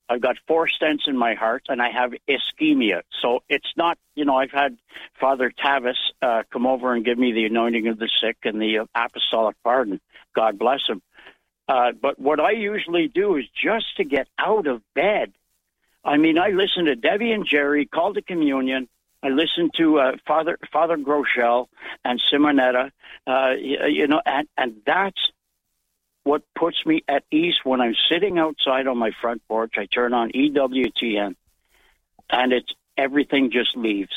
I've got 4 stents in my heart, and I have ischemia. So it's not, I've had Father Tavis come over and give me the anointing of the sick and the apostolic pardon. God bless him. But what I usually do is just to get out of bed. I mean, I listen to Debbie and Jerry, Call to Communion. I listen to Father Groeschel and Simonetta, and that's what puts me at ease when I'm sitting outside on my front porch. I turn on EWTN, and everything just leaves.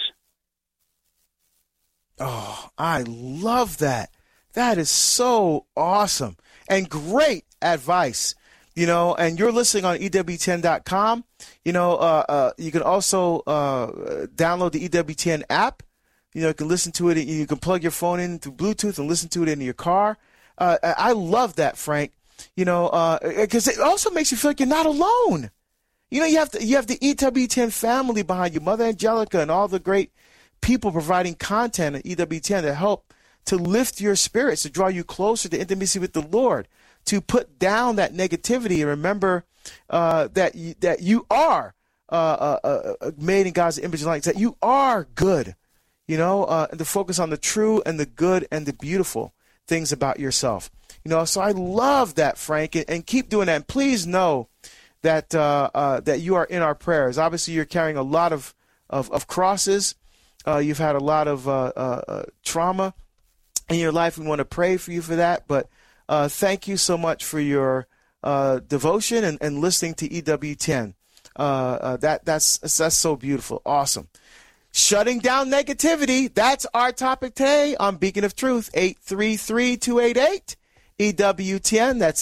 Oh, I love that. That is so awesome and great advice. And you're listening on EWTN.com. You can also download the EWTN app. You can listen to it. You can plug your phone in through Bluetooth and listen to it in your car. I love that, Frank, because it also makes you feel like you're not alone. You have the EWTN family behind you, Mother Angelica and all the great people providing content at EWTN that help to lift your spirits, to draw you closer to intimacy with the Lord, to put down that negativity and remember that you are made in God's image and likeness, that you are good, and to focus on the true and the good and the beautiful things about yourself. So I love that, Frank, and keep doing that. And please know that that you are in our prayers. Obviously, you're carrying a lot of crosses. You've had a lot of trauma in your life. We want to pray for you for that. But thank you so much for your devotion and listening to EWTN. That's so beautiful. Awesome. Shutting down negativity. That's our topic today on Beacon of Truth. 833-288 EWTN. That's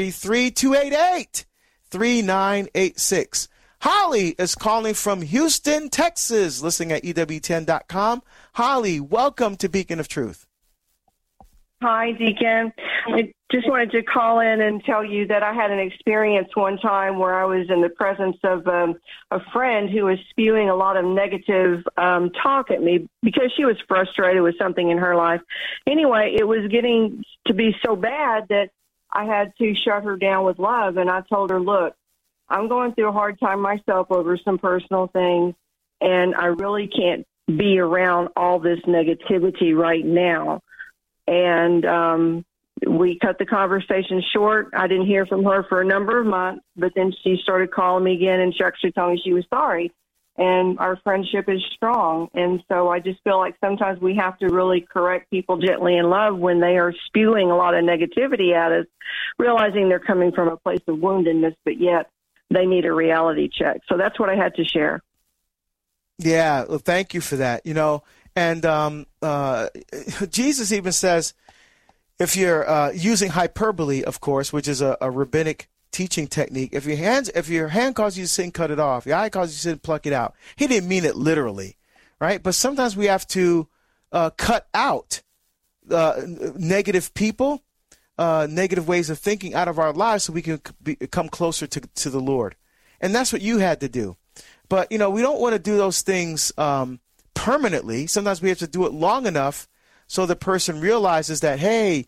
833-288-3986. Holly is calling from Houston, Texas, listening at EWTN.com. Holly, welcome to Beacon of Truth. Hi, Deacon. I just wanted to call in and tell you that I had an experience one time where I was in the presence of a friend who was spewing a lot of negative talk at me because she was frustrated with something in her life. Anyway, it was getting to be so bad that I had to shut her down with love, and I told her, look, I'm going through a hard time myself over some personal things, and I really can't be around all this negativity right now. And we cut the conversation short. I didn't hear from her for a number of months, but then she started calling me again, and she actually told me she was sorry. And our friendship is strong. And so I just feel like sometimes we have to really correct people gently in love when they are spewing a lot of negativity at us, realizing they're coming from a place of woundedness, but yet they need a reality check. So that's what I had to share. Yeah, well, thank you for that. And Jesus even says, if you're using hyperbole, of course, which is a rabbinic teaching technique, if your hand causes you to sin, cut it off. Your eye causes you to sin, pluck it out. He didn't mean it literally, right? But sometimes we have to cut out negative people, negative ways of thinking out of our lives so we can come closer to the Lord. And that's what you had to do. But, we don't want to do those things permanently. Sometimes we have to do it long enough so the person realizes that, hey,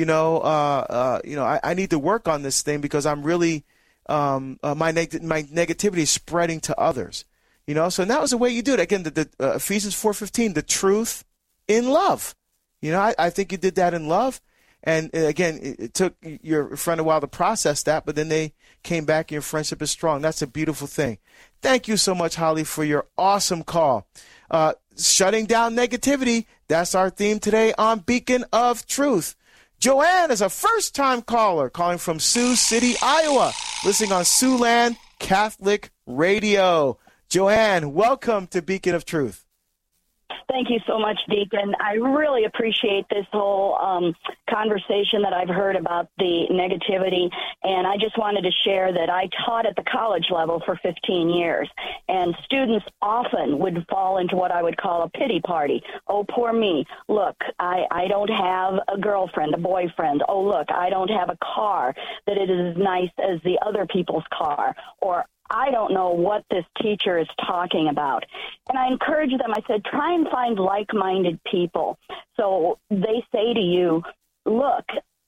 I need to work on this thing because I'm really my negativity is spreading to others. So that was the way you do it. Again, the Ephesians 4:15, the truth in love. I think you did that in love. And again, it took your friend a while to process that, but then they came back and your friendship is strong. That's a beautiful thing. Thank you so much, Holly, for your awesome call. Shutting down negativity. That's our theme today on Beacon of Truth. Joanne is a first-time caller calling from Sioux City, Iowa, listening on Siouxland Catholic Radio. Joanne, welcome to Beacon of Truth. Thank you so much, Deacon. I really appreciate this whole conversation that I've heard about the negativity, and I just wanted to share that I taught at the college level for 15 years, and students often would fall into what I would call a pity party. Oh, poor me. Look, I don't have a girlfriend, a boyfriend. Oh, look, I don't have a car that is as nice as the other people's car, or I don't know what this teacher is talking about. And I encourage them, I said, try and find like-minded people. So they say to you, look,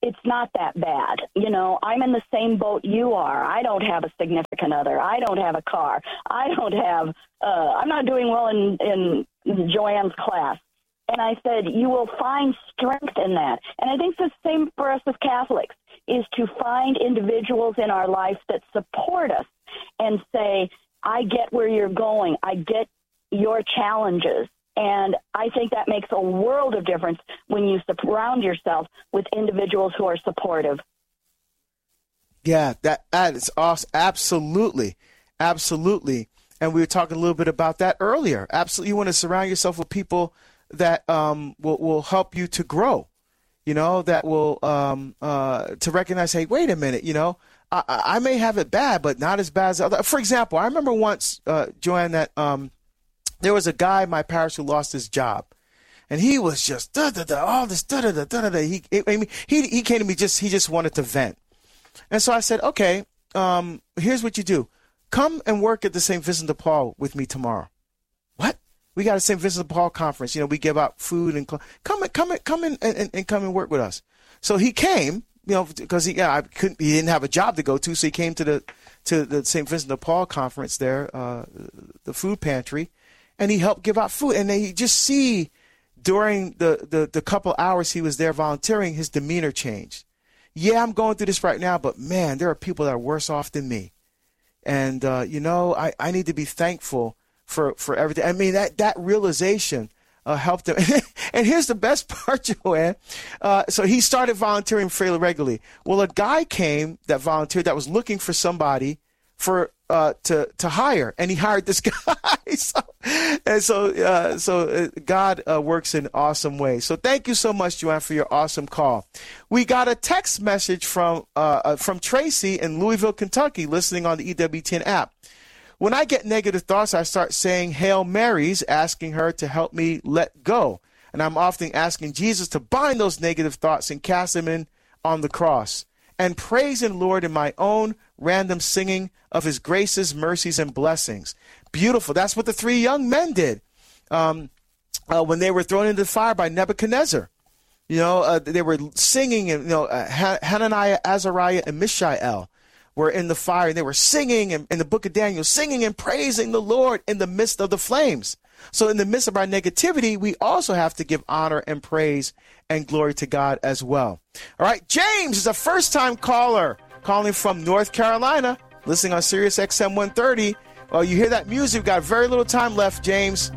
it's not that bad. You know, I'm in the same boat you are. I don't have a significant other. I don't have a car. I don't have, I'm not doing well in Joanne's class. And I said, you will find strength in that. And I think the same for us as Catholics, is to find individuals in our life that support us and say, I get where you're going. I get your challenges. And I think that makes a world of difference when you surround yourself with individuals who are supportive. Yeah, that is awesome. Absolutely. Absolutely. And we were talking a little bit about that earlier. Absolutely. You want to surround yourself with people that will help you to grow, you know, that will to recognize, hey, wait a minute, you know, I may have it bad, but not as bad as other. For example, I remember once, Joanne, that there was a guy in my parish who lost his job, and he was just all this He came to me he just wanted to vent, and so I said, okay, here's what you do: come and work at the St. Vincent de Paul with me tomorrow. What? We got a St. Vincent de Paul conference. You know, we give out food and come and work with us. So he came, you know, because he didn't have a job to go to, so he came to the St. Vincent de Paul conference there, the food pantry. And he helped give out food. And then you just see during the couple hours he was there volunteering, his demeanor changed. Yeah, I'm going through this right now, but man, there are people that are worse off than me. And, you know, I need to be thankful for everything. I mean, that realization helped him. And here's the best part, Joanne. So he started volunteering fairly regularly. Well, a guy came that volunteered that was looking for somebody for to hire, and he hired this guy. So God works in awesome ways. So thank you so much, Joanne, for your awesome call. We got a text message from Tracy in Louisville, Kentucky, listening on the EWTN app. When I get negative thoughts, I start saying Hail Marys, asking her to help me let go. And I'm often asking Jesus to bind those negative thoughts and cast them in on the cross. And praising the Lord in my own random singing of his graces, mercies, and blessings. Beautiful. That's what the three young men did when they were thrown into the fire by Nebuchadnezzar. You know, they were singing, and, you know, Hananiah, Azariah, and Mishael were in the fire, and they were singing in the book of Daniel, singing and praising the Lord in the midst of the flames. So in the midst of our negativity, we also have to give honor and praise and glory to God as well. All right, James is a first-time caller calling from North Carolina, listening on Sirius XM 130. Oh, you hear that music? We've got very little time left, James.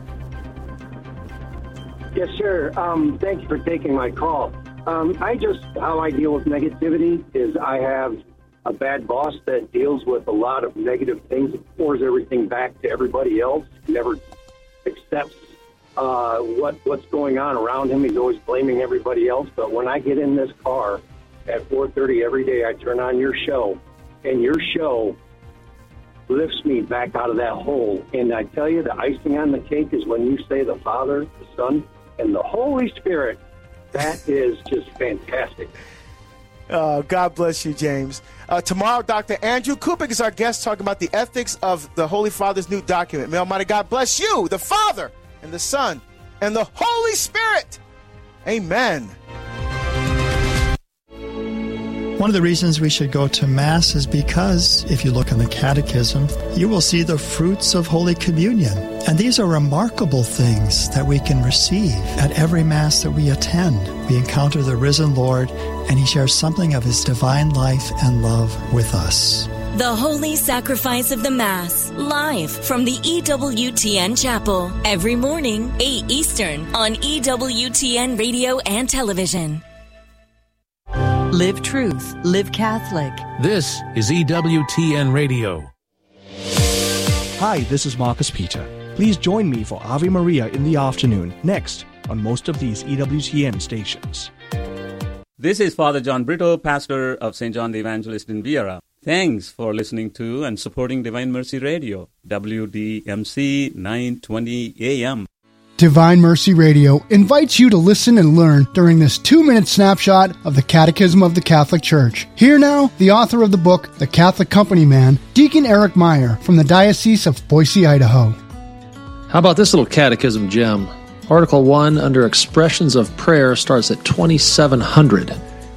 Yes, sir. Thank you for taking my call. How I deal with negativity is I have a bad boss that deals with a lot of negative things, pours everything back to everybody else, never accepts what's going on around him. He's always blaming everybody else. But when I get in this car at 4:30 every day, I turn on your show, and your show lifts me back out of that hole. And I tell you, the icing on the cake is when you say the Father, the Son, and the Holy Spirit. That is just fantastic. God bless you, James. Tomorrow, Dr. Andrew Kupik is our guest, talking about the ethics of the Holy Father's new document. May Almighty God bless you, the Father, and the Son, and the Holy Spirit. Amen. One of the reasons we should go to Mass is because, if you look in the Catechism, you will see the fruits of Holy Communion. And these are remarkable things that we can receive at every Mass that we attend. We encounter the risen Lord, and He shares something of His divine life and love with us. The Holy Sacrifice of the Mass, live from the EWTN Chapel, every morning, 8 Eastern, on EWTN Radio and Television. Live Truth, Live Catholic. This is EWTN Radio. Hi, this is Marcus Peter. Please join me for Ave Maria in the afternoon, next on most of these EWTN stations. This is Father John Brito, pastor of St. John the Evangelist in Viera. Thanks for listening to and supporting Divine Mercy Radio, WDMC 920 AM. Divine Mercy Radio invites you to listen and learn during this 2-minute snapshot of the Catechism of the Catholic Church. Here now, the author of the book, The Catholic Company Man, Deacon Eric Meyer from the Diocese of Boise, Idaho. How about this little catechism gem? Article 1 under Expressions of Prayer starts at 2700.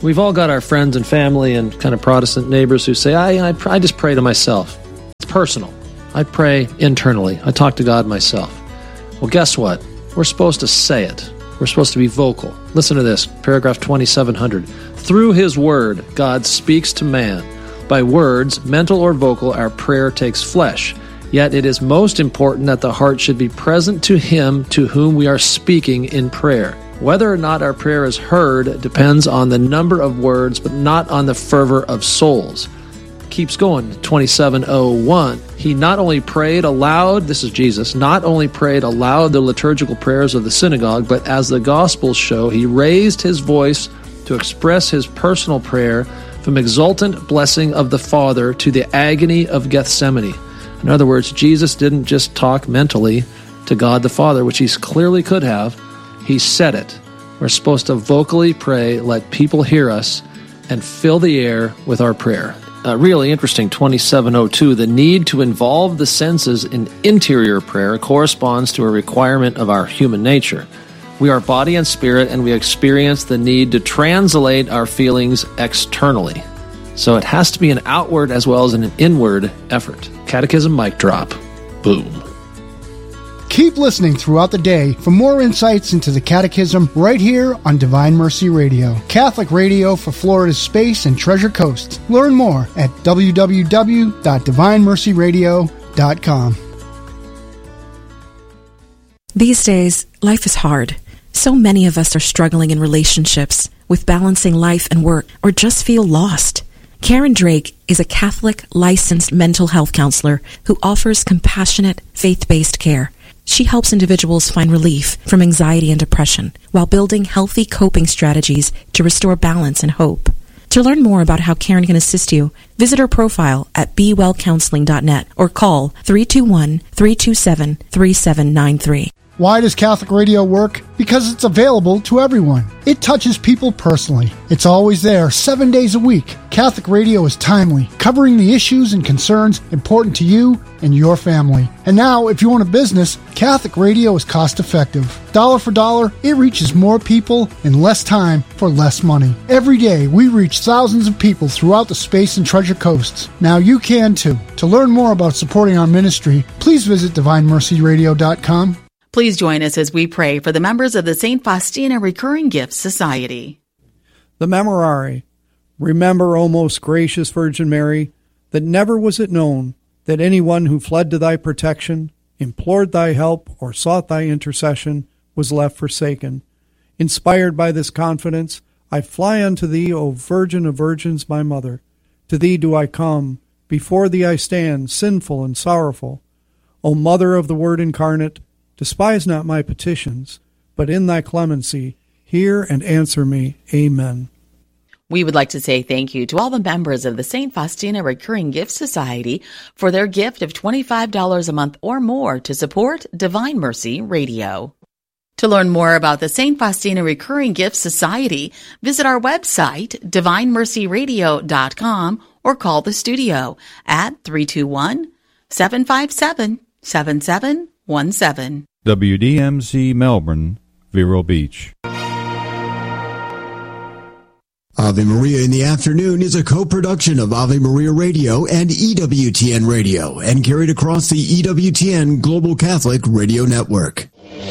We've all got our friends and family and kind of Protestant neighbors who say, I just pray to myself. It's personal. I pray internally. I talk to God myself. Well, guess what? We're supposed to say it. We're supposed to be vocal. Listen to this, paragraph 2700. Through His Word, God speaks to man. By words, mental or vocal, our prayer takes flesh. Yet it is most important that the heart should be present to Him to whom we are speaking in prayer. Whether or not our prayer is heard depends on the number of words, but not on the fervor of souls. Keeps going, 2701. He not only prayed aloud, this is Jesus, not only prayed aloud the liturgical prayers of the synagogue, but as the Gospels show, He raised His voice to express His personal prayer from exultant blessing of the Father to the agony of Gethsemane. In other words, Jesus didn't just talk mentally to God the Father, which He clearly could have. He said it. We're supposed to vocally pray, let people hear us, and fill the air with our prayer. Really interesting, 2702. The need to involve the senses in interior prayer corresponds to a requirement of our human nature. We are body and spirit, and we experience the need to translate our feelings externally. So it has to be an outward as well as an inward effort. Catechism mic drop. Boom. Keep listening throughout the day for more insights into the Catechism right here on Divine Mercy Radio, Catholic radio for Florida's Space and Treasure Coast. Learn more at www.divinemercyradio.com. These days, life is hard. So many of us are struggling in relationships, with balancing life and work, or just feel lost. Karen Drake is a Catholic licensed mental health counselor who offers compassionate, faith-based care. She helps individuals find relief from anxiety and depression while building healthy coping strategies to restore balance and hope. To learn more about how Karen can assist you, visit her profile at bewellcounseling.net or call 321-327-3793. Why does Catholic radio work? Because it's available to everyone. It touches people personally. It's always there, 7 days a week. Catholic radio is timely, covering the issues and concerns important to you and your family. And now, if you own a business, Catholic radio is cost-effective. Dollar for dollar, it reaches more people in less time for less money. Every day, we reach thousands of people throughout the Space and Treasure Coasts. Now you can too. To learn more about supporting our ministry, please visit DivineMercyRadio.com. Please join us as we pray for the members of the St. Faustina Recurring Gifts Society. The Memorare. Remember, O most gracious Virgin Mary, that never was it known that anyone who fled to thy protection, implored thy help, or sought thy intercession was left forsaken. Inspired by this confidence, I fly unto thee, O Virgin of Virgins, my Mother. To thee do I come, before thee I stand, sinful and sorrowful. O Mother of the Word incarnate, despise not my petitions, but in thy clemency, hear and answer me. Amen. We would like to say thank you to all the members of the St. Faustina Recurring Gifts Society for their gift of $25 a month or more to support Divine Mercy Radio. To learn more about the St. Faustina Recurring Gifts Society, visit our website, DivineMercyRadio.com, or call the studio at 321-757-7717. WDMC Melbourne, Vero Beach. Ave Maria in the Afternoon is a co-production of Ave Maria Radio and EWTN Radio and carried across the EWTN Global Catholic Radio Network.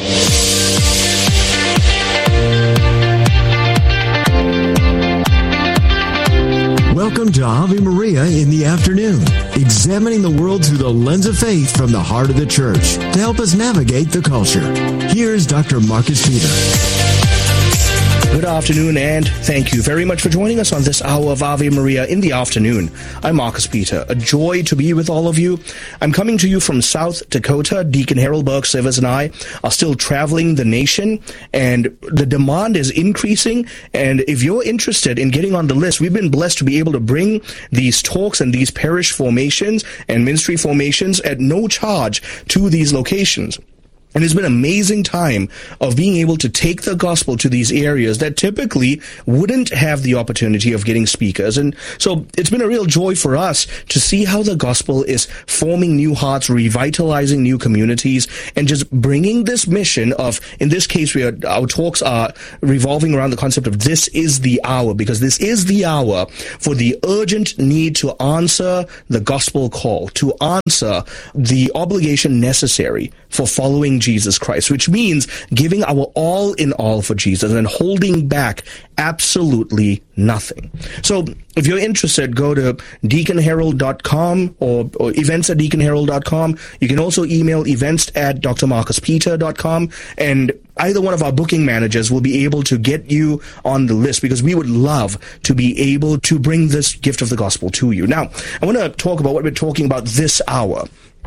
Welcome to Ave Maria in the Afternoon, examining the world through the lens of faith from the heart of the Church to help us navigate the culture. Here's Dr. Marcus Peter. Good afternoon, and thank you very much for joining us on this hour of Ave Maria in the Afternoon. I'm Marcus Peter. A joy to be with all of you. I'm coming to you from South Dakota. Deacon Harold Burke Sivers and I are still traveling the nation, and the demand is increasing. And if you're interested in getting on the list, we've been blessed to be able to bring these talks and these parish formations and ministry formations at no charge to these locations. And it's been an amazing time of being able to take the gospel to these areas that typically wouldn't have the opportunity of getting speakers. And so it's been a real joy for us to see how the gospel is forming new hearts, revitalizing new communities, and just bringing this mission of, in this case, our talks are revolving around the concept of this is the hour, because this is the hour for the urgent need to answer the gospel call, to answer the obligation necessary for following Jesus Christ, which means giving our all in all for Jesus and holding back absolutely nothing. So if you're interested, go to deaconherald.com or events at deaconherald.com. You can also email events at drmarcuspeter.com, and either one of our booking managers will be able to get you on the list, because we would love to be able to bring this gift of the gospel to you. Now, I want to talk about what we're talking about this hour.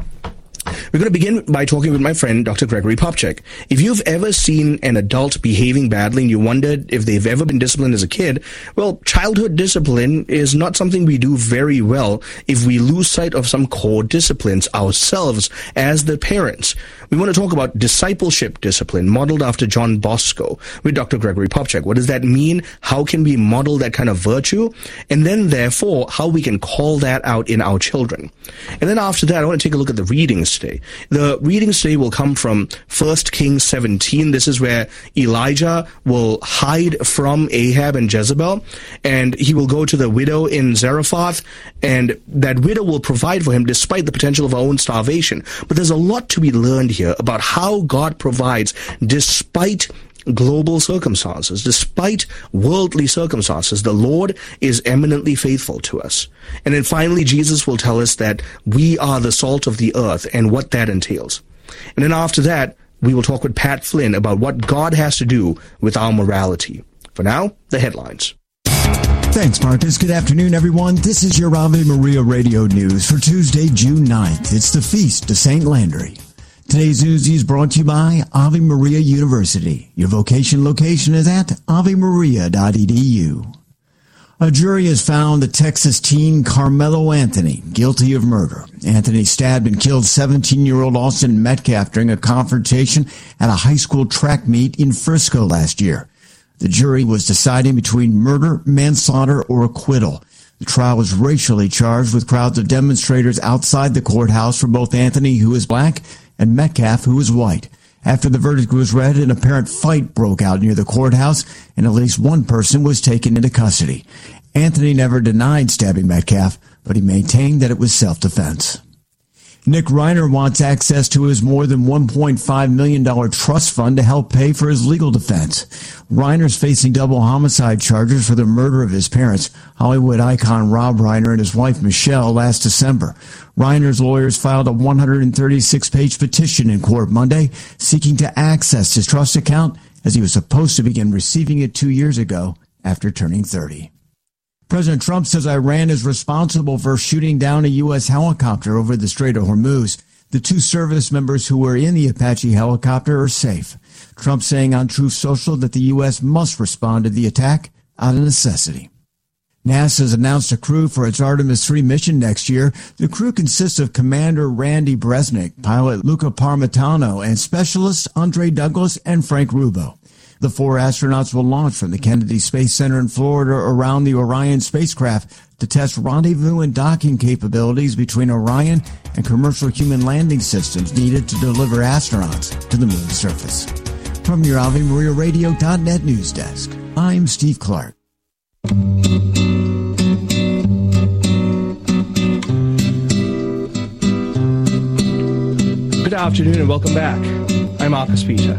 We're going to begin by talking with my friend, Dr. Gregory Popcak. If you've ever seen an adult behaving badly and you wondered if they've ever been disciplined as a kid, well, childhood discipline is not something we do very well if we lose sight of some core disciplines ourselves as the parents. We want to talk about discipleship discipline modeled after John Bosco with Dr. Gregory Popcak. What does that mean? How can we model that kind of virtue? And then, therefore, how we can call that out in our children. And then after that, I want to take a look at the readings today. The readings today will come from 1 Kings 17. This is where Elijah will hide from Ahab and Jezebel, and he will go to the widow in Zarephath, and that widow will provide for him despite the potential of her own starvation. But there's a lot to be learned here about how God provides despite global circumstances, despite worldly circumstances. The Lord is eminently faithful to us. And then finally, Jesus will tell us that we are the salt of the earth and what that entails. And then after that, we will talk with Pat Flynn about what God has to do with our morality. For now, the headlines. Thanks, Marcus. Good afternoon, everyone. This is your Ave Maria Radio News for Tuesday, June 9th. It's the Feast of St. Landry. Today's news is brought to you by Ave Maria University. Your vocation location is at avemaria.edu. A jury has found the Texas teen Carmelo Anthony guilty of murder. Anthony stabbed and killed 17-year-old Austin Metcalf during a confrontation at a high school track meet in Frisco last year. The jury was deciding between murder, manslaughter, or acquittal. The trial was racially charged with crowds of demonstrators outside the courthouse for both Anthony, who is black, and Metcalf, who is white. After the verdict was read, an apparent fight broke out near the courthouse, and at least one person was taken into custody. Anthony never denied stabbing Metcalf, but he maintained that it was self-defense. Nick Reiner wants access to his more than $1.5 million trust fund to help pay for his legal defense. Reiner's facing double homicide charges for the murder of his parents, Hollywood icon Rob Reiner and his wife Michelle, last December. Reiner's lawyers filed a 136-page petition in court Monday, seeking to access his trust account as he was supposed to begin receiving it 2 years ago after turning 30. President Trump says Iran is responsible for shooting down a U.S. helicopter over the Strait of Hormuz. The two service members who were in the Apache helicopter are safe. Trump saying on Truth Social that the U.S. must respond to the attack out of necessity. NASA has announced a crew for its Artemis 3 mission next year. The crew consists of Commander Randy Bresnik, pilot Luca Parmitano, and specialists Andre Douglas and Frank Rubo. The four astronauts will launch from the Kennedy Space Center in Florida around the Orion spacecraft to test rendezvous and docking capabilities between Orion and commercial human landing systems needed to deliver astronauts to the moon's surface. From your AveMariaRadio.net news desk, I'm Steve Clark. Good afternoon and welcome back. I'm Marcus Peter.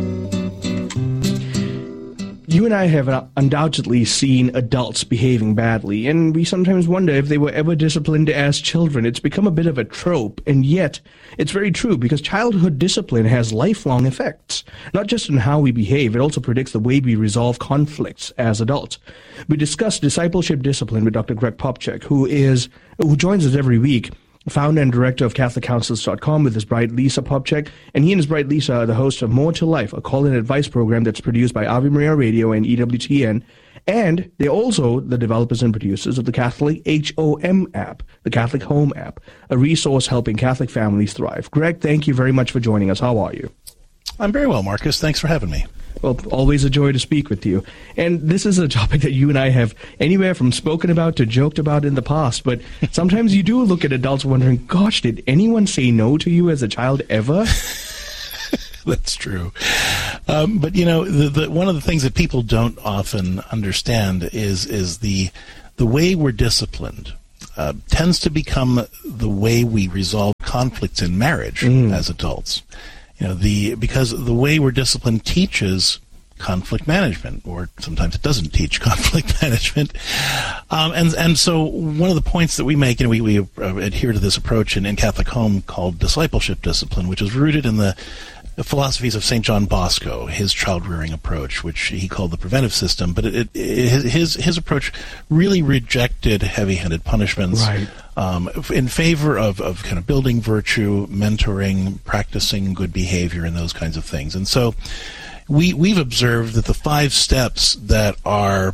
You and I have undoubtedly seen adults behaving badly, and we sometimes wonder if they were ever disciplined as children. It's become a bit of a trope, and yet it's very true, because childhood discipline has lifelong effects, not just in how we behave, it also predicts the way we resolve conflicts as adults. We discuss discipleship discipline with Dr. Greg Popcak, who joins us every week, founder and director of CatholicCounsels.com, with his bride Lisa Popcak, and he and his bride Lisa are the host of More to Life, a call-in advice program that's produced by Ave Maria Radio and EWTN, and they're also the developers and producers of the Catholic HOM app, the Catholic Home app, a resource helping Catholic families thrive. Greg, thank you very much for joining us. How are you? I'm very well, Marcus. Thanks for having me. Well, always a joy to speak with you. And this is a topic that you and I have anywhere from spoken about to joked about in the past. But sometimes you do look at adults wondering, gosh, did anyone say no to you as a child ever? That's true. But, you know, one of the things that people don't often understand is the way we're disciplined tends to become the way we resolve conflicts in marriage as adults. You know, because the way we're disciplined teaches conflict management, or sometimes it doesn't teach conflict management. And so one of the points that we make, you know, we adhere to this approach in Catholic Home called discipleship discipline, which is rooted in the philosophies of St. John Bosco, his child-rearing approach, which he called the preventive system. But his approach really rejected heavy-handed punishments, right, in favor of kind of building virtue, mentoring, practicing good behavior, and those kinds of things. And so we've observed that the 5 steps that are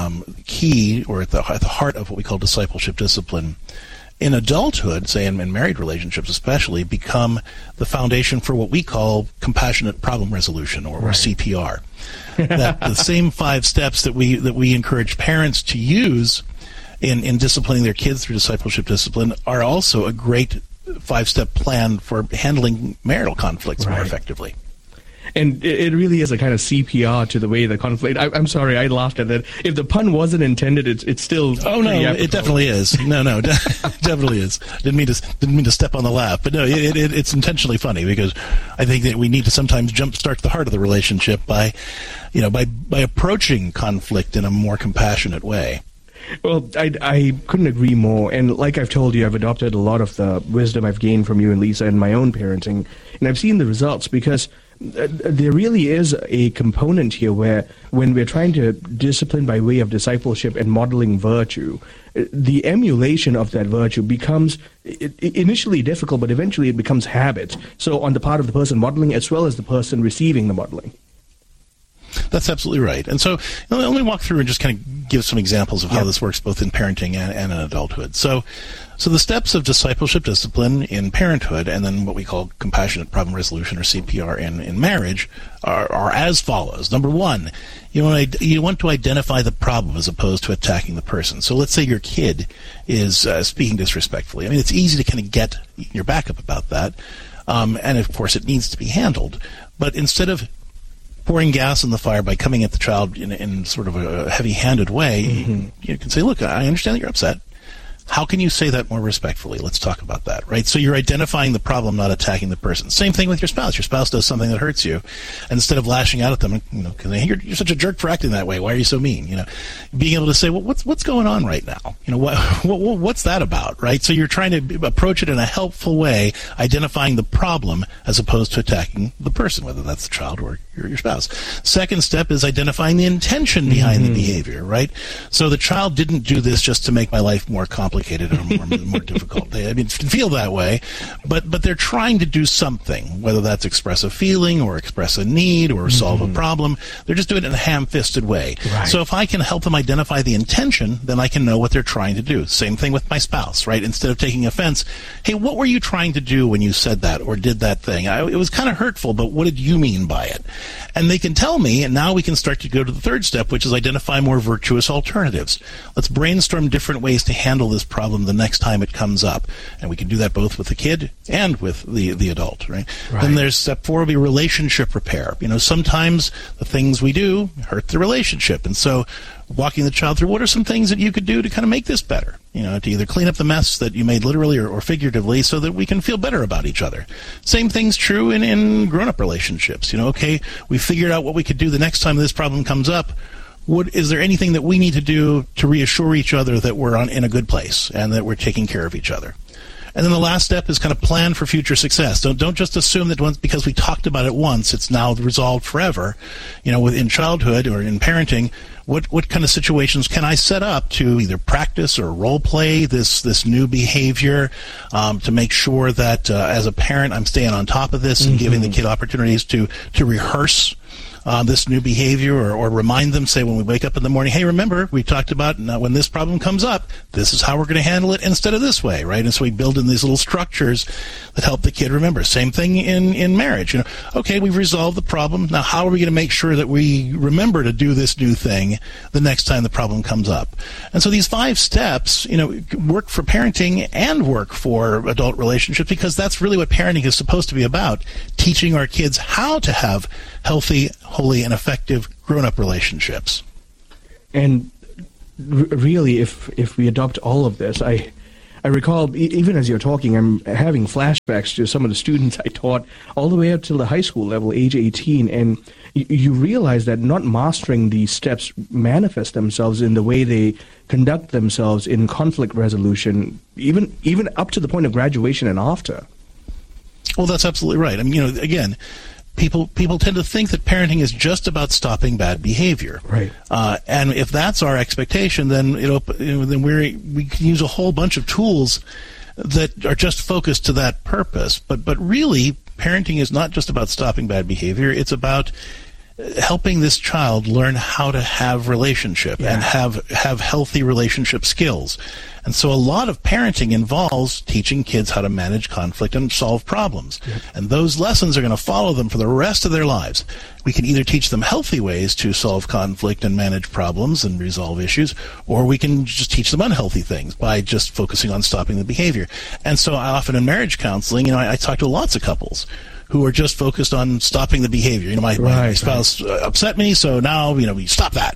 key, or at the heart of what we call discipleship discipline, in adulthood, say in married relationships especially, become the foundation for what we call compassionate problem resolution, or CPR. That the same 5 steps that we encourage parents to use in disciplining their kids through discipleship discipline are also a great 5-step plan for handling marital conflicts more effectively. And it really is a kind of CPR to the way the conflict. I'm sorry, I laughed at that. If the pun wasn't intended, it's still. Oh no, it definitely is. No, definitely is. Didn't mean to step on the laugh, but no, it's intentionally funny, because I think that we need to sometimes jumpstart the heart of the relationship by approaching conflict in a more compassionate way. Well, I couldn't agree more. And like I've told you, I've adopted a lot of the wisdom I've gained from you and Lisa in my own parenting, and I've seen the results, because there really is a component here where, when we're trying to discipline by way of discipleship and modeling virtue, the emulation of that virtue becomes initially difficult, but eventually it becomes habit. So on the part of the person modeling as well as the person receiving the modeling. That's absolutely right. And so let me walk through and just kind of give some examples of how this works both in parenting and in adulthood. So the steps of discipleship discipline in parenthood, and then what we call compassionate problem resolution, or CPR, in marriage are as follows. Number 1, you want to identify the problem as opposed to attacking the person. So let's say your kid is speaking disrespectfully. I mean, it's easy to kind of get your back up about that. And of course it needs to be handled. But instead of pouring gas on the fire by coming at the child in sort of a heavy-handed way, you can say, look, I understand that you're upset. How can you say that more respectfully? Let's talk about that, right? So you're identifying the problem, not attacking the person. Same thing with your spouse. Your spouse does something that hurts you, and instead of lashing out at them, because you're such a jerk for acting that way. Why are you so mean? Being able to say, well, what's going on right now? What's that about, right? So you're trying to approach it in a helpful way, identifying the problem as opposed to attacking the person, whether that's the child or your spouse. Second step is identifying the intention behind the behavior, right? So the child didn't do this just to make my life more complicated or more difficult. It can feel that way, but they're trying to do something, whether that's express a feeling or express a need or solve a problem. They're just doing it in a ham-fisted way. Right. So if I can help them identify the intention, then I can know what they're trying to do. Same thing with my spouse, right? Instead of taking offense, hey, what were you trying to do when you said that or did that thing? It was kind of hurtful, but what did you mean by it? And they can tell me, and now we can start to go to the third step, which is identify more virtuous alternatives. Let's brainstorm different ways to handle this problem the next time it comes up. And we can do that both with the kid and with the adult, right? Then there's step 4 will be relationship repair. Sometimes the things we do hurt the relationship. And so walking the child through, what are some things that you could do to kind of make this better? To either clean up the mess that you made literally or figuratively, so that we can feel better about each other. Same thing's true in grown-up relationships. Okay, we figured out what we could do the next time this problem comes up. Is there anything that we need to do to reassure each other that we're in a good place and that we're taking care of each other? And then the last step is kind of plan for future success. Don't just assume that because we talked about it once, it's now resolved forever. In childhood or in parenting, what kind of situations can I set up to either practice or role play this new behavior, to make sure that as a parent I'm staying on top of this and giving the kid opportunities to rehearse this new behavior, or remind them, say, when we wake up in the morning, hey, remember, we talked about when this problem comes up, this is how we're going to handle it instead of this way, right? And so we build in these little structures that help the kid remember. Same thing in marriage. Okay, we've resolved the problem. Now, how are we going to make sure that we remember to do this new thing the next time the problem comes up? And so these 5 steps, work for parenting and work for adult relationships, because that's really what parenting is supposed to be about, teaching our kids how to have healthy, holy, and effective grown-up relationships. And really, if we adopt all of this, I recall, even as you're talking, I'm having flashbacks to some of the students I taught all the way up till the high school level, age 18, and you realize that not mastering these steps manifest themselves in the way they conduct themselves in conflict resolution, even up to the point of graduation and after. Well, that's absolutely right. I mean, again, people tend to think that parenting is just about stopping bad behavior, right? And if that's our expectation, then then we can use a whole bunch of tools that are just focused to that purpose. But really, parenting is not just about stopping bad behavior. It's about helping this child learn how to have relationship and have healthy relationship skills. And so a lot of parenting involves teaching kids how to manage conflict and solve problems. Yep. And those lessons are going to follow them for the rest of their lives. We can either teach them healthy ways to solve conflict and manage problems and resolve issues, or we can just teach them unhealthy things by just focusing on stopping the behavior. And so I often in marriage counseling, I talk to lots of couples who are just focused on stopping the behavior. My spouse upset me, so now we stop that.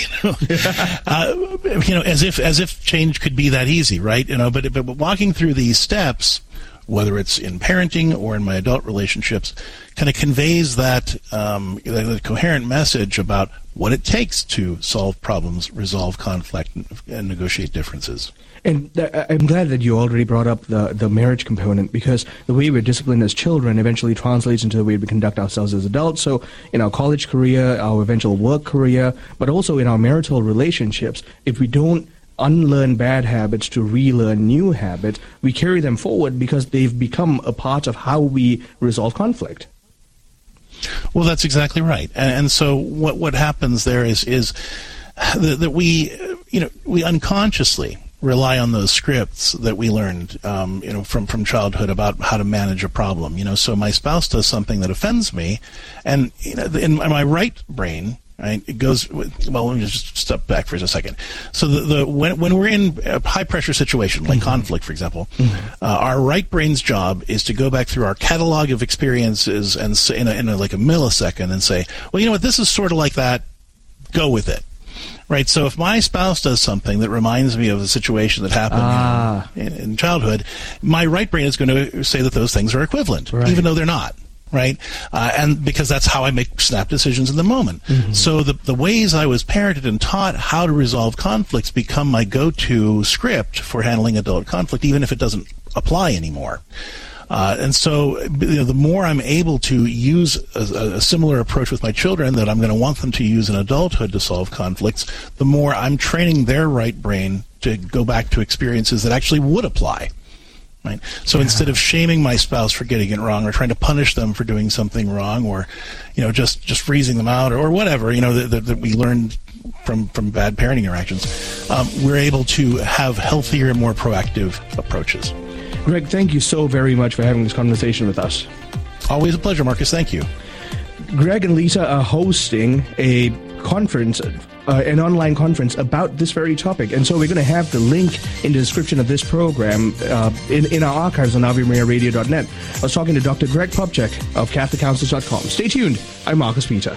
As if change could be that easy, right? But walking through these steps, whether it's in parenting or in my adult relationships, kind of conveys that coherent message about what it takes to solve problems, resolve conflict, and negotiate differences. And I'm glad that you already brought up the marriage component, because the way we're disciplined as children eventually translates into the way we conduct ourselves as adults. So in our college career, our eventual work career, but also in our marital relationships, if we don't unlearn bad habits to relearn new habits, we carry them forward because they've become a part of how we resolve conflict. Well, that's exactly right. And so what happens there is that we unconsciously rely on those scripts that we learned, from childhood about how to manage a problem. So my spouse does something that offends me, and in my right brain, right, it goes. Well, let me just step back for a second. So when we're in a high pressure situation like conflict, for example, our right brain's job is to go back through our catalog of experiences and in like a millisecond and say, well, you know what, this is sort of like that. Go with it. Right, so if my spouse does something that reminds me of a situation that happened in childhood, my right brain is going to say that those things are equivalent, even though they're not. Right, and because that's how I make snap decisions in the moment. Mm-hmm. So the ways I was parented and taught how to resolve conflicts become my go-to script for handling adult conflict, even if it doesn't apply anymore. And so the more I'm able to use a similar approach with my children that I'm going to want them to use in adulthood to solve conflicts, the more I'm training their right brain to go back to experiences that actually would apply. Right. So instead of shaming my spouse for getting it wrong, or trying to punish them for doing something wrong, or just freezing them out, or whatever that we learned from bad parenting interactions, we're able to have healthier and more proactive approaches. Greg, thank you so very much for having this conversation with us. Always a pleasure, Marcus. Thank you. Greg and Lisa are hosting a conference, an online conference about this very topic. And so we're going to have the link in the description of this program in our archives on AveMariaRadio.net. I was talking to Dr. Greg Popcak of CatholicCounselors.com. Stay tuned. I'm Marcus Peter.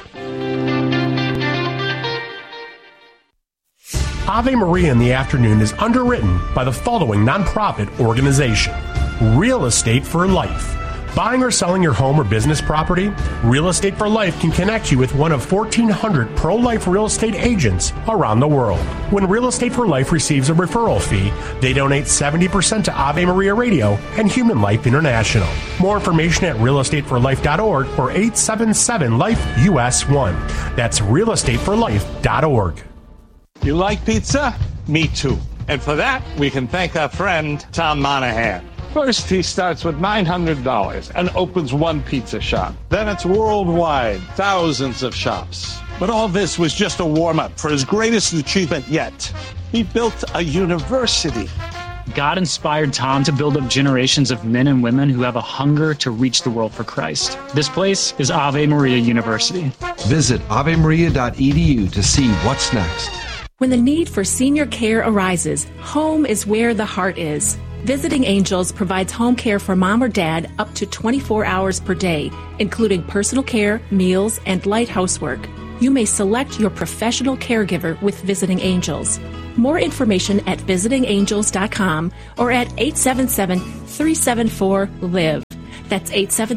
Ave Maria in the Afternoon is underwritten by the following nonprofit organization: Real Estate for Life. Buying or selling your home or business property? Real Estate for Life can connect you with one of 1,400 pro-life real estate agents around the world. When Real Estate for Life receives a referral fee, they donate 70% to Ave Maria Radio and Human Life International. More information at realestateforlife.org or 877-LIFE-US1. That's realestateforlife.org. You like pizza? Me too. And for that, we can thank our friend Tom Monahan. First, he starts with $900 and opens one pizza shop. Then it's worldwide, thousands of shops. But all this was just a warm-up for his greatest achievement yet. He built a university. God inspired Tom to build up generations of men and women who have a hunger to reach the world for Christ. This place is Ave Maria University. Visit avemaria.edu to see what's next. When the need for senior care arises, home is where the heart is. Visiting Angels provides home care for mom or dad up to 24 hours per day, including personal care, meals, and light housework. You may select your professional caregiver with Visiting Angels. More information at visitingangels.com or at 877-374-LIVE. That's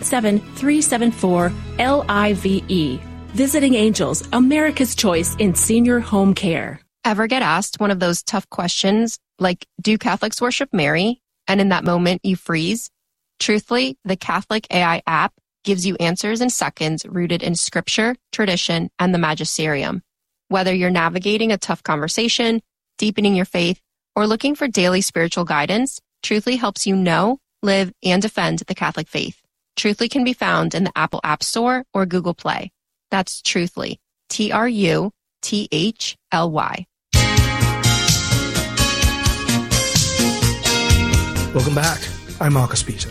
877-374-LIVE. Visiting Angels, America's choice in senior home care. Ever get asked one of those tough questions like, do Catholics worship Mary? And in that moment you freeze? Truthfully, the Catholic AI app gives you answers in seconds rooted in scripture, tradition, and the magisterium. Whether you're navigating a tough conversation, deepening your faith, or looking for daily spiritual guidance, Truthfully helps you know, live, and defend the Catholic faith. Truthfully can be found in the Apple App Store or Google Play. That's Truthfully, Truthly. Welcome back. I'm Marcus Peter.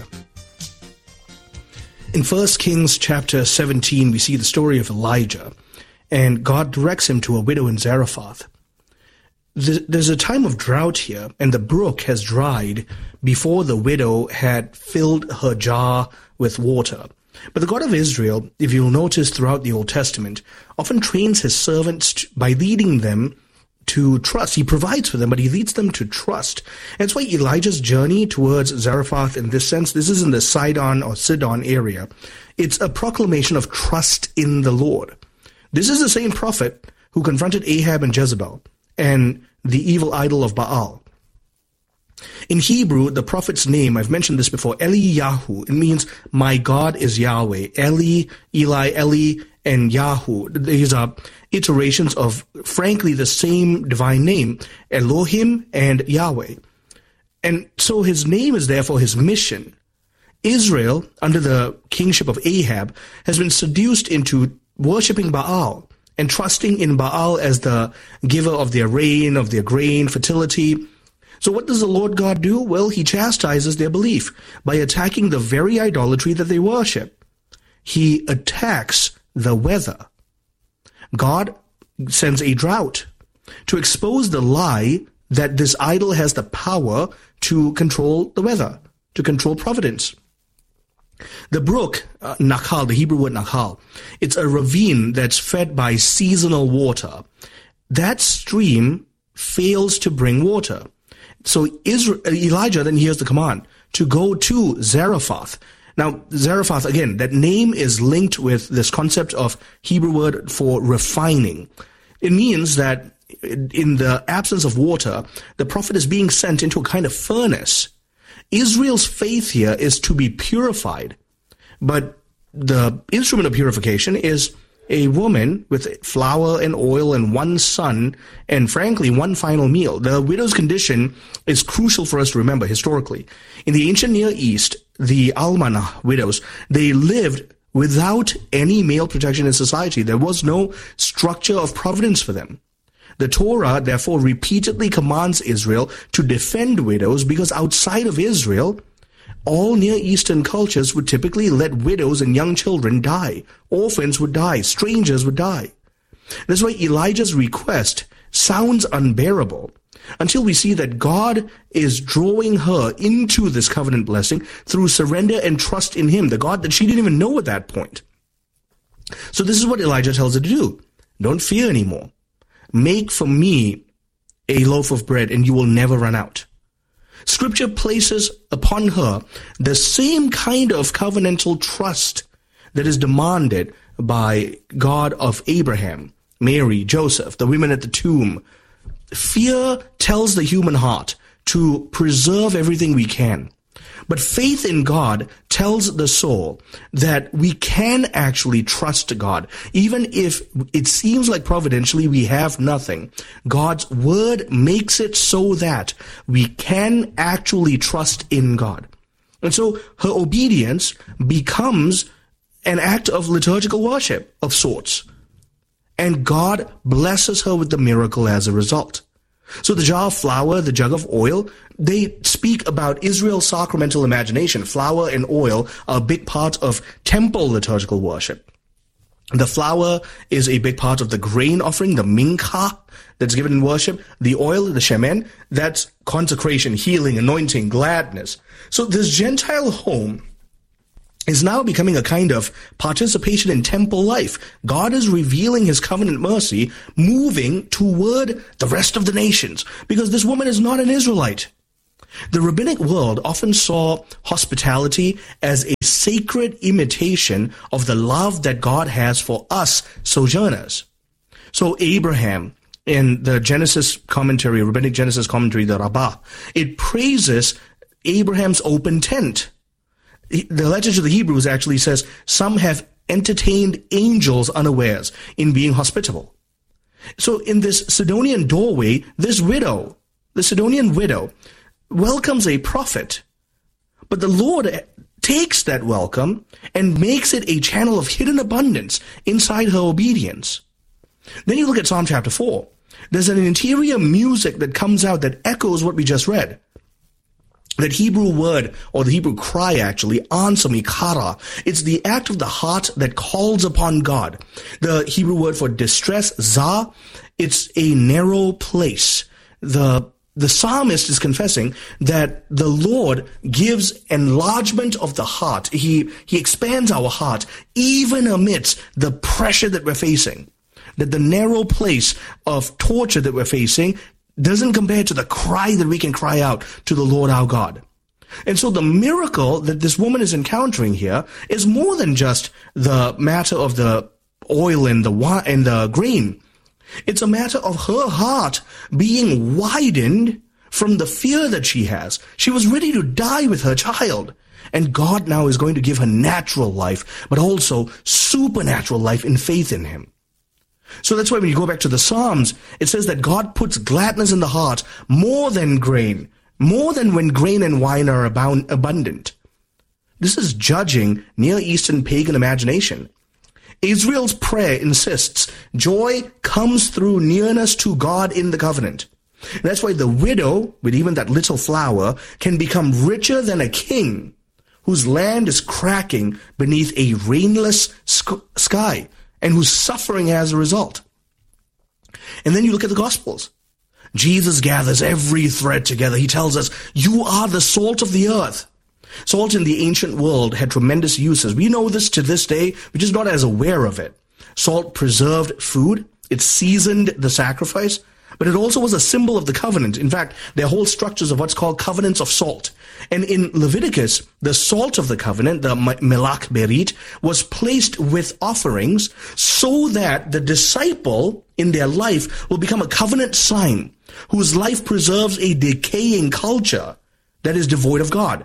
In 1 Kings chapter 17, we see the story of Elijah, and God directs him to a widow in Zarephath. There's a time of drought here, and the brook has dried before the widow had filled her jar with water. But the God of Israel, if you'll notice throughout the Old Testament, often trains his servants by leading them to trust. He provides for them, but he leads them to trust. And that's why Elijah's journey towards Zarephath, in this sense, this is in the Sidon or Sidon area. It's a proclamation of trust in the Lord. This is the same prophet who confronted Ahab and Jezebel and the evil idol of Baal. In Hebrew, the prophet's name, I've mentioned this before, Eliyahu. It means, my God is Yahweh. Eli, Eli, and Yahu. These are iterations of, frankly, the same divine name, Elohim and Yahweh. And so his name is therefore his mission. Israel, under the kingship of Ahab, has been seduced into worshipping Baal and trusting in Baal as the giver of their rain, of their grain, fertility. So what does the Lord God do? Well, he chastises their belief by attacking the very idolatry that they worship. He attacks the weather. God sends a drought to expose the lie that this idol has the power to control the weather, to control providence. The brook, Nakal, the Hebrew word Nakal, it's a ravine that's fed by seasonal water. That stream fails to bring water. So Elijah then hears the command to go to Zarephath. Now, Zarephath, again, that name is linked with this concept of Hebrew word for refining. It means that in the absence of water, the prophet is being sent into a kind of furnace. Israel's faith here is to be purified, but the instrument of purification is a woman with flour and oil and one son and, frankly, one final meal. The widow's condition is crucial for us to remember historically. In the ancient Near East, the almanah widows, they lived without any male protection in society. There was no structure of providence for them. The Torah, therefore, repeatedly commands Israel to defend widows because outside of Israel, all Near Eastern cultures would typically let widows and young children die. Orphans would die. Strangers would die. That's why Elijah's request sounds unbearable until we see that God is drawing her into this covenant blessing through surrender and trust in him, the God that she didn't even know at that point. So this is what Elijah tells her to do. Don't fear anymore. Make for me a loaf of bread and you will never run out. Scripture places upon her the same kind of covenantal trust that is demanded by God of Abraham, Mary, Joseph, the women at the tomb. Fear tells the human heart to preserve everything we can. But faith in God tells the soul that we can actually trust God. Even if it seems like providentially we have nothing, God's word makes it so that we can actually trust in God. And so her obedience becomes an act of liturgical worship of sorts. And God blesses her with the miracle as a result. So the jar of flour, the jug of oil, they speak about Israel's sacramental imagination. Flour and oil are a big part of temple liturgical worship. The flour is a big part of the grain offering, the mincha, that's given in worship. The oil, the shemen, that's consecration, healing, anointing, gladness. So this Gentile home is now becoming a kind of participation in temple life. God is revealing his covenant mercy, moving toward the rest of the nations, because this woman is not an Israelite. The rabbinic world often saw hospitality as a sacred imitation of the love that God has for us sojourners. So Abraham, in the Genesis commentary, rabbinic Genesis commentary, the Rabbah, it praises Abraham's open tent. The letter to the Hebrews actually says, some have entertained angels unawares in being hospitable. So in this Sidonian doorway, this widow, the Sidonian widow, welcomes a prophet. But the Lord takes that welcome and makes it a channel of hidden abundance inside her obedience. Then you look at Psalm chapter 4. There's an interior music that comes out that echoes what we just read. That Hebrew word, or the Hebrew cry actually, answer me, kara. It's the act of the heart that calls upon God. The Hebrew word for distress, zah, it's a narrow place. The psalmist is confessing that the Lord gives enlargement of the heart. He expands our heart even amidst the pressure that we're facing. That the narrow place of torture that we're facing doesn't compare to the cry that we can cry out to the Lord our God. And so the miracle that this woman is encountering here is more than just the matter of the oil and the wine and the grain. It's a matter of her heart being widened from the fear that she has. She was ready to die with her child. And God now is going to give her natural life, but also supernatural life in faith in him. So that's why when you go back to the Psalms, it says that God puts gladness in the heart more than grain, more than when grain and wine are abundant. This is judging Near Eastern pagan imagination. Israel's prayer insists joy comes through nearness to God in the covenant. And that's why the widow, with even that little flour, can become richer than a king whose land is cracking beneath a rainless sky, and who's suffering as a result. And then you look at the Gospels. Jesus gathers every thread together. He tells us, you are the salt of the earth. Salt in the ancient world had tremendous uses. We know this to this day. We're just not as aware of it. Salt preserved food. It seasoned the sacrifice. But it also was a symbol of the covenant. In fact, there are whole structures of what's called covenants of salt. And in Leviticus, the salt of the covenant, the melach berit, was placed with offerings so that the disciple in their life will become a covenant sign whose life preserves a decaying culture that is devoid of God.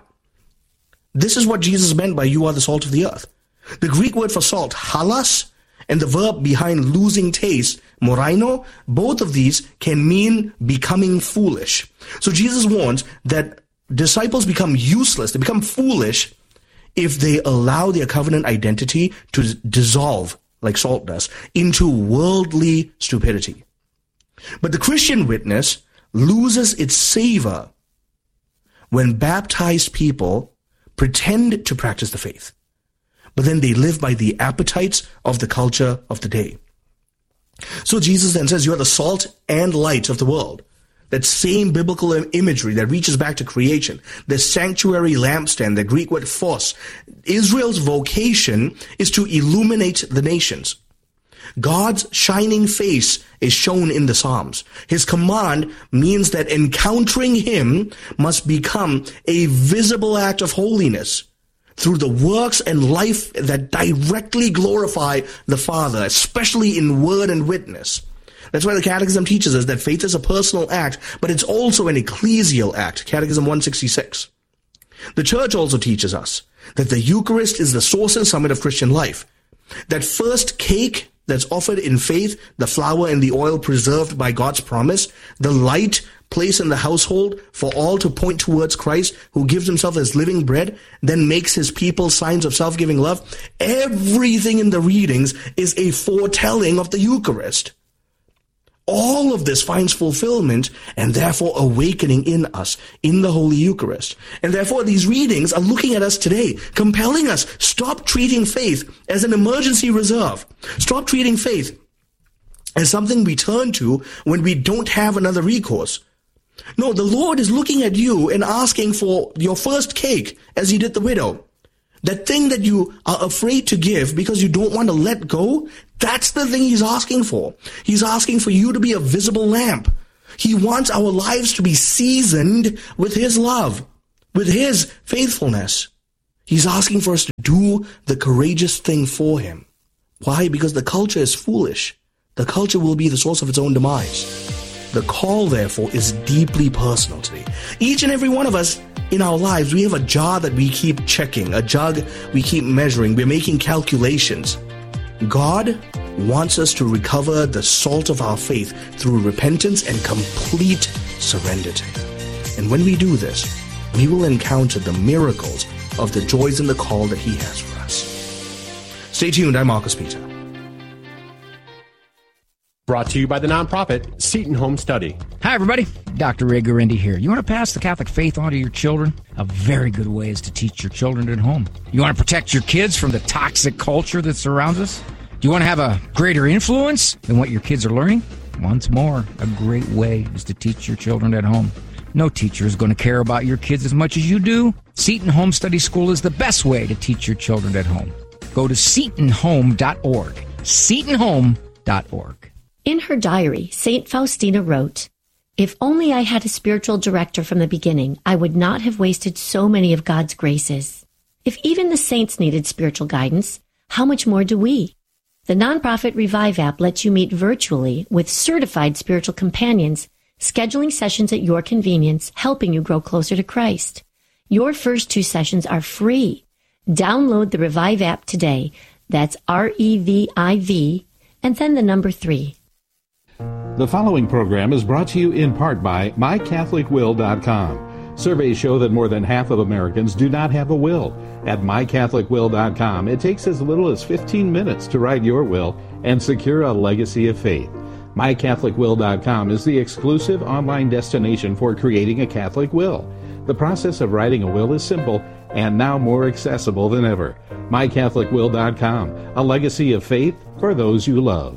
This is what Jesus meant by you are the salt of the earth. The Greek word for salt, halas, and the verb behind losing taste, moraino, both of these can mean becoming foolish. So Jesus warns that disciples become useless, they become foolish if they allow their covenant identity to dissolve, like salt does, into worldly stupidity. But the Christian witness loses its savor when baptized people pretend to practice the faith, but then they live by the appetites of the culture of the day. So Jesus then says, you are the salt and light of the world. That same biblical imagery that reaches back to creation. The sanctuary lampstand, the Greek word phos. Israel's vocation is to illuminate the nations. God's shining face is shown in the Psalms. His command means that encountering him must become a visible act of holiness through the works and life that directly glorify the Father, especially in word and witness. That's why the Catechism teaches us that faith is a personal act, but it's also an ecclesial act. Catechism 166. The Church also teaches us that the Eucharist is the source and summit of Christian life. That first cake that's offered in faith, the flour and the oil preserved by God's promise, the light placed in the household for all to point towards Christ, who gives himself as living bread, then makes his people signs of self-giving love. Everything in the readings is a foretelling of the Eucharist. All of this finds fulfillment and therefore awakening in us in the Holy Eucharist. And therefore these readings are looking at us today, compelling us, stop treating faith as an emergency reserve. Stop treating faith as something we turn to when we don't have another recourse. No, the Lord is looking at you and asking for your first cake as he did the widow. That thing that you are afraid to give because you don't want to let go, that's the thing he's asking for. He's asking for you to be a visible lamp. He wants our lives to be seasoned with his love, with his faithfulness. He's asking for us to do the courageous thing for him. Why? Because the culture is foolish. The culture will be the source of its own demise. The call, therefore, is deeply personal today. Each and every one of us in our lives, we have a jar that we keep checking, a jug we keep measuring. We're making calculations. God wants us to recover the salt of our faith through repentance and complete surrender to him. And when we do this, we will encounter the miracles of the joys and the call that he has for us. Stay tuned. I'm Marcus Peter. Brought to you by the nonprofit Seton Home Study. Hi, everybody. Dr. Ray Guarendi here. You want to pass the Catholic faith on to your children? A very good way is to teach your children at home. You want to protect your kids from the toxic culture that surrounds us? Do you want to have a greater influence than what your kids are learning? Once more, a great way is to teach your children at home. No teacher is going to care about your kids as much as you do. Seton Home Study School is the best way to teach your children at home. Go to setonhome.org. setonhome.org. In her diary, St. Faustina wrote, "If only I had a spiritual director from the beginning, I would not have wasted so many of God's graces. If even the saints needed spiritual guidance, how much more do we?" The nonprofit Revive app lets you meet virtually with certified spiritual companions, scheduling sessions at your convenience, helping you grow closer to Christ. Your first 2 sessions are free. Download the Revive app today. That's REVIV, and then the number 3. The following program is brought to you in part by MyCatholicWill.com. Surveys show that more than half of Americans do not have a will. At MyCatholicWill.com, it takes as little as 15 minutes to write your will and secure a legacy of faith. MyCatholicWill.com is the exclusive online destination for creating a Catholic will. The process of writing a will is simple and now more accessible than ever. MyCatholicWill.com, a legacy of faith for those you love.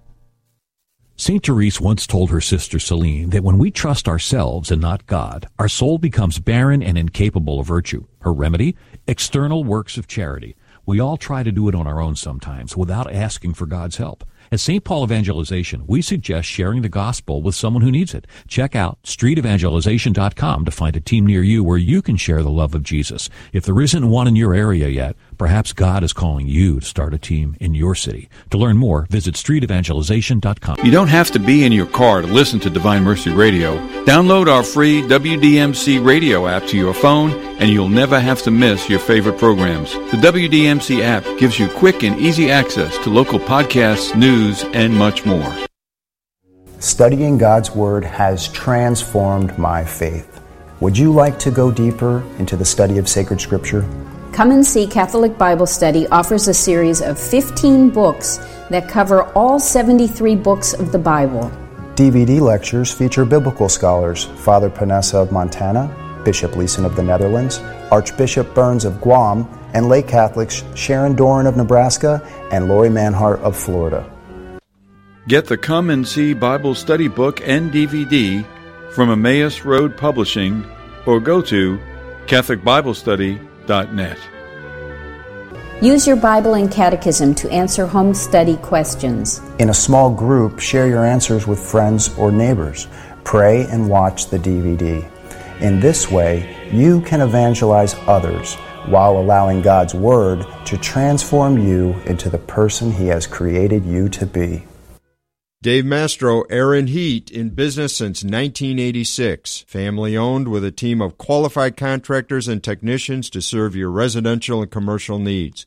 St. Therese once told her sister Celine that when we trust ourselves and not God, our soul becomes barren and incapable of virtue. Her remedy? External works of charity. We all try to do it on our own sometimes without asking for God's help. At St. Paul Evangelization, we suggest sharing the gospel with someone who needs it. Check out streetevangelization.com to find a team near you where you can share the love of Jesus. If there isn't one in your area yet, perhaps God is calling you to start a team in your city. To learn more, visit streetevangelization.com. You don't have to be in your car to listen to Divine Mercy Radio. Download our free WDMC radio app to your phone, and you'll never have to miss your favorite programs. The WDMC app gives you quick and easy access to local podcasts, news, and much more. Studying God's Word has transformed my faith. Would you like to go deeper into the study of sacred Scripture? Come and See Catholic Bible Study offers a series of 15 books that cover all 73 books of the Bible. DVD lectures feature biblical scholars Father Panessa of Montana, Bishop Leeson of the Netherlands, Archbishop Burns of Guam, and lay Catholics Sharon Doran of Nebraska and Lori Manhart of Florida. Get the Come and See Bible Study book and DVD from Emmaus Road Publishing or go to CatholicBibleStudy.net. Use your Bible and Catechism to answer home study questions. In a small group, share your answers with friends or neighbors. Pray and watch the DVD. In this way, you can evangelize others while allowing God's Word to transform you into the person He has created you to be. Dave Mastro, Air and Heat, in business since 1986. Family owned with a team of qualified contractors and technicians to serve your residential and commercial needs.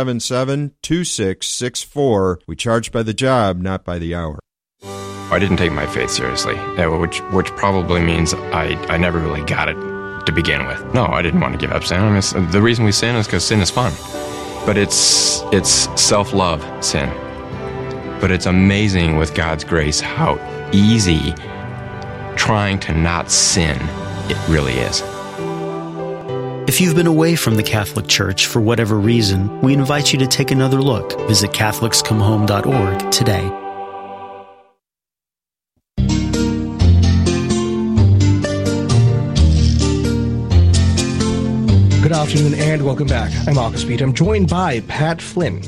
777-2664. We charge by the job, not by the hour. I didn't take my faith seriously, which probably means I never really got it to begin with. No, I didn't want to give up sin. I mean, the reason we sin is because sin is fun. But it's self-love sin. But it's amazing with God's grace how easy trying to not sin it really is. If you've been away from the Catholic Church for whatever reason, we invite you to take another look. Visit CatholicsComeHome.org today. Good afternoon and welcome back. I'm Marcus Peter. I'm joined by Pat Flynn.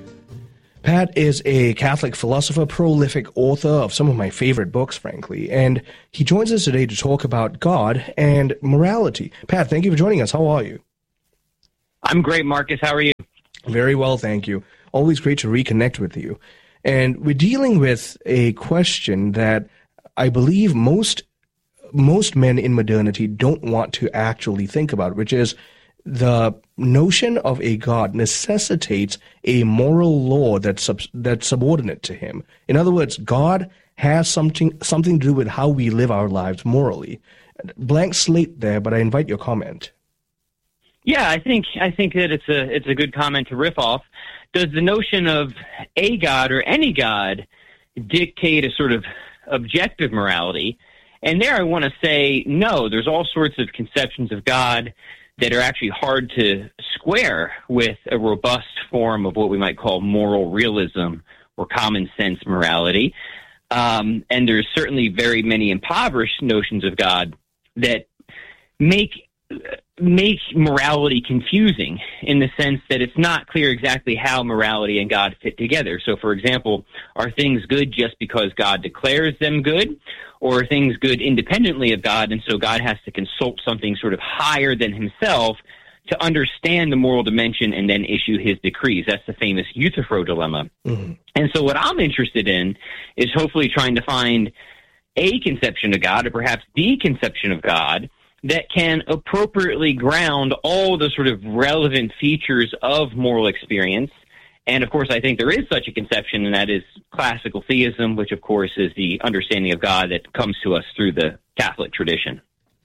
Pat is a Catholic philosopher, prolific author of some of my favorite books, frankly, and he joins us today to talk about God and morality. Pat, thank you for joining us. How are you? I'm great, Marcus. How are you? Very well, thank you. Always great to reconnect with you. And we're dealing with a question that I believe most men in modernity don't want to actually think about, which is the notion of a God necessitates a moral law that's subordinate to him. In other words, God has something to do with how we live our lives morally. Blank slate there, but I invite your comment. Yeah, I think that it's a good comment to riff off. Does the notion of a God or any God dictate a sort of objective morality? And there I want to say no. There's all sorts of conceptions of God that are actually hard to square with a robust form of what we might call moral realism or common sense morality. And there's certainly very many impoverished notions of God that make morality confusing in the sense that it's not clear exactly how morality and God fit together. So, for example, are things good just because God declares them good? Or are things good independently of God, and so God has to consult something sort of higher than himself to understand the moral dimension and then issue his decrees? That's the famous Euthyphro dilemma. Mm-hmm. And so what I'm interested in is hopefully trying to find a conception of God, or perhaps the conception of God, that can appropriately ground all the sort of relevant features of moral experience. And, of course, I think there is such a conception, and that is classical theism, which, of course, is the understanding of God that comes to us through the Catholic tradition.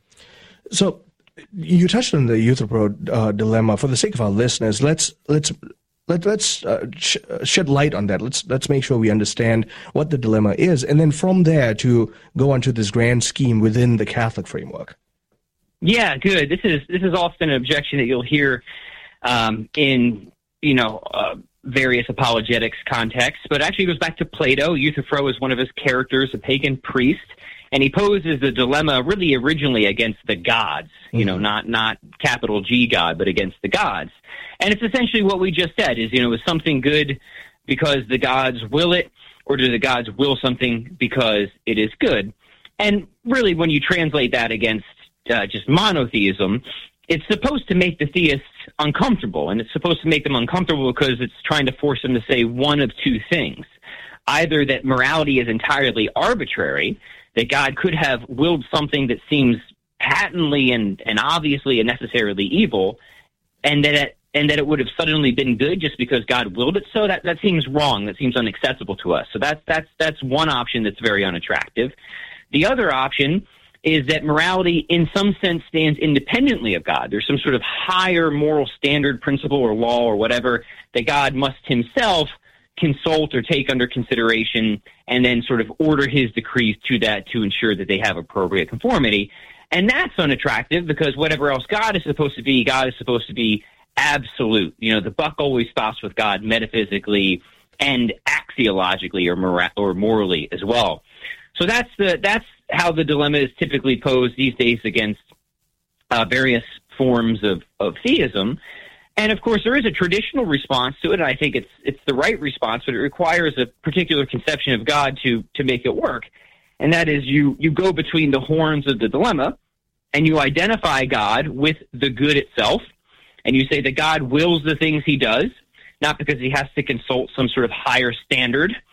So you touched on the Euthyphro dilemma. For the sake of our listeners, let's shed light on that. Let's make sure we understand what the dilemma is, and then from there to go on to this grand scheme within the Catholic framework. Yeah, good. This is often an objection that you'll hear in various apologetics contexts, but actually it goes back to Plato. Euthyphro is one of his characters, a pagan priest, and he poses the dilemma really originally against the gods, not capital G God, but against the gods. And it's essentially what we just said is, is something good because the gods will it, or do the gods will something because it is good? And really, when you translate that against just monotheism, it's supposed to make the theists uncomfortable, and it's supposed to make them uncomfortable because it's trying to force them to say one of two things. Either that morality is entirely arbitrary, that God could have willed something that seems patently and obviously and necessarily evil, and that it would have suddenly been good just because God willed it so. That seems wrong. That seems unacceptable to us. So that's one option that's very unattractive. The other option is that morality in some sense stands independently of God. There's some sort of higher moral standard, principle, or law or whatever that God must himself consult or take under consideration and then sort of order his decrees to that to ensure that they have appropriate conformity. And that's unattractive because whatever else God is supposed to be absolute. The buck always stops with God metaphysically and axiologically or morally as well. So that's how the dilemma is typically posed these days against various forms of theism. And, of course, there is a traditional response to it, and I think it's the right response, but it requires a particular conception of God to make it work. And that is you go between the horns of the dilemma, and you identify God with the good itself, and you say that God wills the things he does, not because he has to consult some sort of higher standard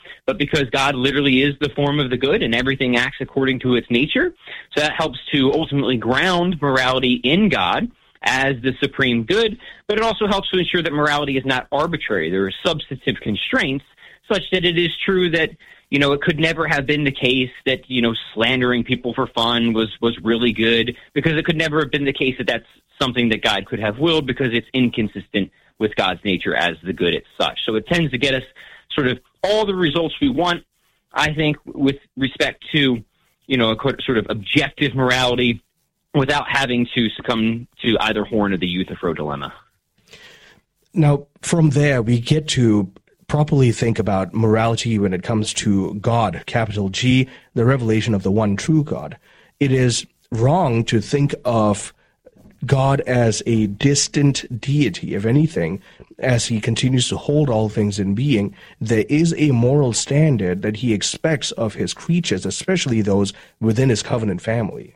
but because God literally is the form of the good and everything acts according to its nature. So that helps to ultimately ground morality in God as the supreme good, but it also helps to ensure that morality is not arbitrary. There are substantive constraints such that it is true that, you know, it could never have been the case that, you know, slandering people for fun was really good, because it could never have been the case that that's something that God could have willed, because it's inconsistent with God's nature as the good as such. So it tends to get us sort of all the results we want, I think, with respect to, you know, a sort of objective morality without having to succumb to either horn of the Euthyphro dilemma. Now, from there, we get to properly think about morality when it comes to God, capital G, the revelation of the one true God. It is wrong to think of God as a distant deity. If anything, as he continues to hold all things in being, there is a moral standard that he expects of his creatures, especially those within his covenant family.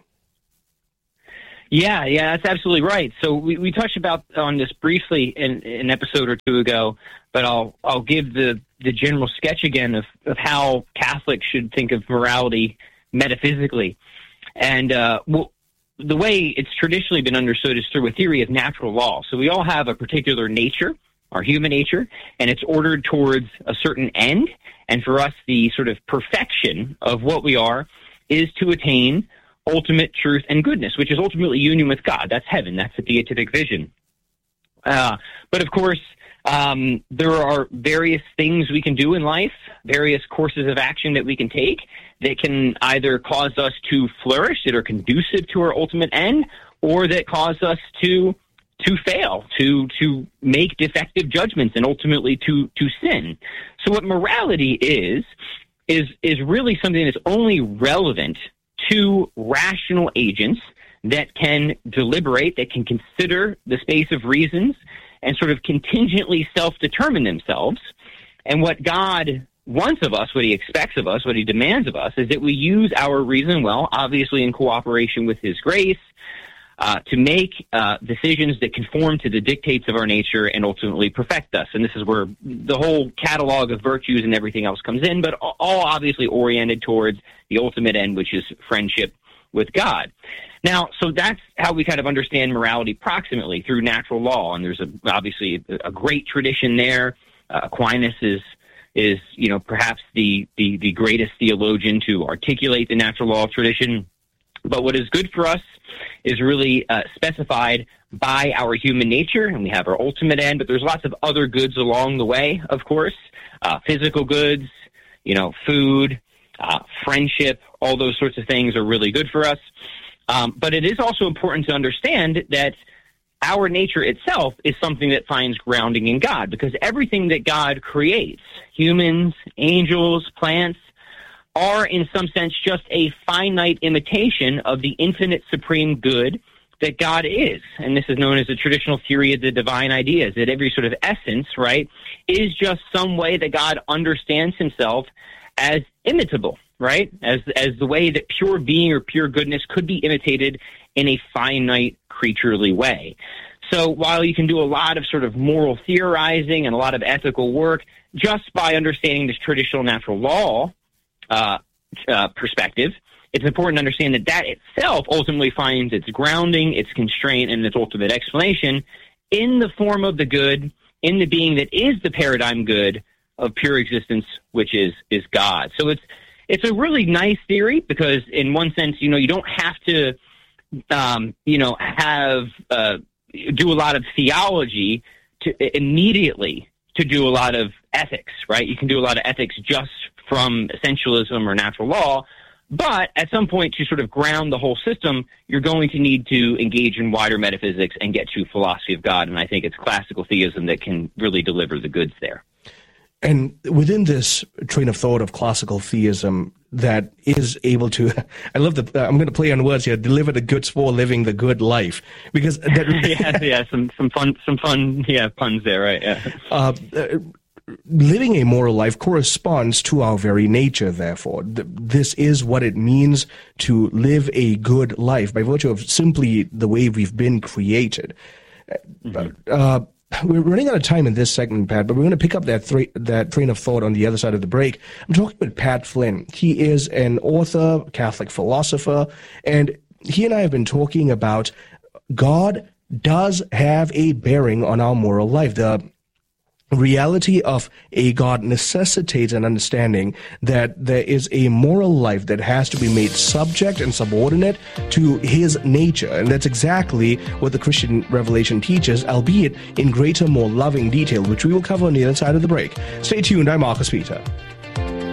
Yeah, that's absolutely right. So we touched on this briefly in an episode or two ago, but I'll give the general sketch again of how Catholics should think of morality metaphysically. And the way it's traditionally been understood is through a theory of natural law. So we all have a particular nature, our human nature, and it's ordered towards a certain end. And for us, the sort of perfection of what we are is to attain ultimate truth and goodness, which is ultimately union with God. That's heaven. That's the beatific vision. But of course, there are various things we can do in life, various courses of action that we can take that can either cause us to flourish, that are conducive to our ultimate end, or that cause us to fail, to make defective judgments, and ultimately to sin. So what morality is really something that's only relevant to rational agents that can deliberate, that can consider the space of reasons and sort of contingently self-determine themselves. And what God wants of us, what he expects of us, what he demands of us, is that we use our reason well, obviously in cooperation with his grace, to make decisions that conform to the dictates of our nature and ultimately perfect us. And this is where the whole catalog of virtues and everything else comes in, but all obviously oriented towards the ultimate end, which is friendship with God. Now, so that's how we kind of understand morality proximately, through natural law. And there's obviously a great tradition there. Aquinas is you know, perhaps the greatest theologian to articulate the natural law tradition. But what is good for us is really specified by our human nature, and we have our ultimate end, but there's lots of other goods along the way, of course. Physical goods, you know, food, friendship, all those sorts of things are really good for us. But it is also important to understand that our nature itself is something that finds grounding in God, because everything that God creates, humans, angels, plants, are in some sense just a finite imitation of the infinite supreme good that God is. And this is known as the traditional theory of the divine ideas, that every sort of essence, right, is just some way that God understands himself as imitable, right, as the way that pure being or pure goodness could be imitated in a finite creaturely way. So while you can do a lot of sort of moral theorizing and a lot of ethical work just by understanding this traditional natural law perspective, it's important to understand that itself ultimately finds its grounding, its constraint, and its ultimate explanation in the form of the good, in the being that is the paradigm good of pure existence, which is God. So it's a really nice theory, because in one sense, you know, you don't have to, you know, do a lot of theology to immediately to do a lot of ethics, right? You can do a lot of ethics just from essentialism or natural law, but at some point, to sort of ground the whole system, you're going to need to engage in wider metaphysics and get to philosophy of God, and I think it's classical theism that can really deliver the goods there. And within this train of thought of classical theism that is able to, I love I'm going to play on words here, deliver the goods for living the good life, because that, some fun puns there, right? Yeah. Living a moral life corresponds to our very nature, therefore. This is what it means to live a good life by virtue of simply the way we've been created. Mm-hmm. we're running out of time in this segment, Pat, but we're going to pick up that train of thought on the other side of the break. I'm talking with Pat Flynn. He is an author, Catholic philosopher, and he and I have been talking about God does have a bearing on our moral life. The reality of a God necessitates an understanding that there is a moral life that has to be made subject and subordinate to his nature. And that's exactly what the Christian revelation teaches, albeit in greater, more loving detail, which we will cover on the other side of the break. Stay tuned. I'm Marcus Peter.